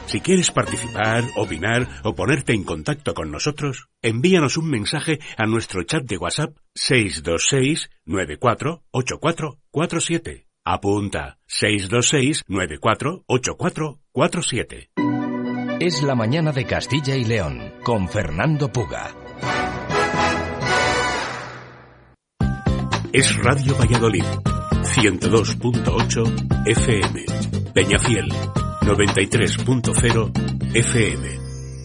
Si quieres participar, opinar o ponerte en contacto con nosotros, envíanos un mensaje a nuestro chat de WhatsApp 626 94 84 47. Apunta 626 94 84 47. Es la mañana de Castilla y León con Fernando Puga. Es Radio Valladolid, 102.8 FM. Peñafiel, 93.0 FM.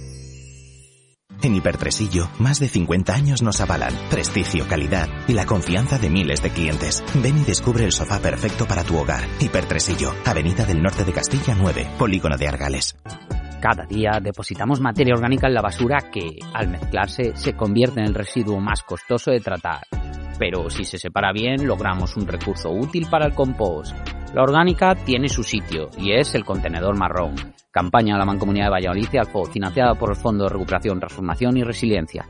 En Hipertresillo, más de 50 años nos avalan prestigio, calidad y la confianza de miles de clientes. Ven y descubre el sofá perfecto para tu hogar. Hipertresillo, Avenida del Norte de Castilla 9, Polígono de Argales. Cada día depositamos materia orgánica en la basura que, al mezclarse, se convierte en el residuo más costoso de tratar. Pero si se separa bien, logramos un recurso útil para el compost. La orgánica tiene su sitio y es el contenedor marrón. Campaña de la Mancomunidad de Valladolid y Alfo, financiada por el Fondo de Recuperación, Transformación y Resiliencia.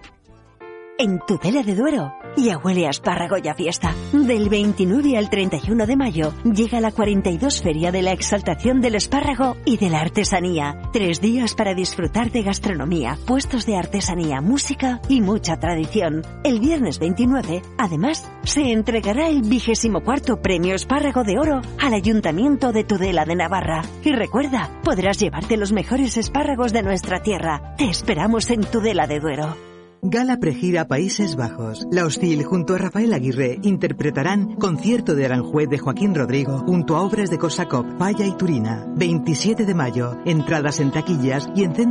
En Tudela de Duero ya huele a espárrago y a fiesta. Del 29 al 31 de mayo llega la 42 Feria de la Exaltación del Espárrago y de la Artesanía. 3 días para disfrutar de gastronomía, puestos de artesanía, música y mucha tradición. El viernes 29, además, se entregará el 24º Premio Espárrago de Oro al Ayuntamiento de Tudela de Navarra. Y recuerda, podrás llevarte los mejores espárragos de nuestra tierra. Te esperamos en Tudela de Duero. Gala Pregira Países Bajos. La Hostil junto a Rafael Aguirre interpretarán Concierto de Aranjuez de Joaquín Rodrigo junto a obras de Korsakov, Falla y Turina. 27 de mayo. Entradas en taquillas y en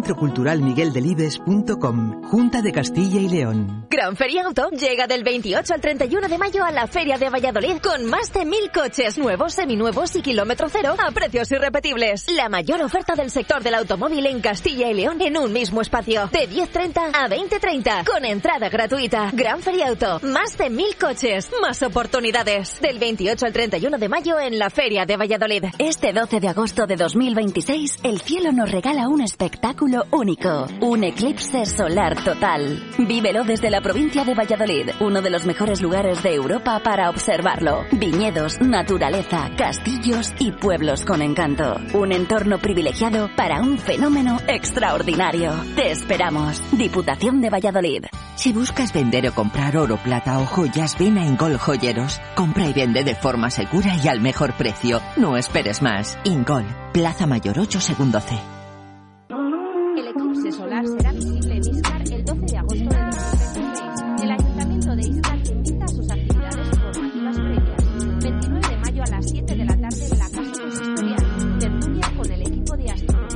centroculturalmigueldelibes.com. Junta de Castilla y León. Gran Feria Auto llega del 28 al 31 de mayo a la Feria de Valladolid con más de 1.000 coches nuevos, seminuevos y kilómetro cero a precios irrepetibles. La mayor oferta del sector del automóvil en Castilla y León en un mismo espacio. De 10:30 a 20:30. Con entrada gratuita. Gran Feria Auto. Más de 1.000 coches. Más oportunidades. Del 28 al 31 de mayo en la Feria de Valladolid. Este 12 de agosto de 2026, el cielo nos regala un espectáculo único. Un eclipse solar total. Vívelo desde la provincia de Valladolid. Uno de los mejores lugares de Europa para observarlo. Viñedos, naturaleza, castillos y pueblos con encanto. Un entorno privilegiado para un fenómeno extraordinario. Te esperamos. Diputación de Valladolid. Si buscas vender o comprar oro, plata o joyas, ven a Ingol Joyeros. Compra y vende de forma segura y al mejor precio. No esperes más. Ingol, Plaza Mayor 8, segundo C.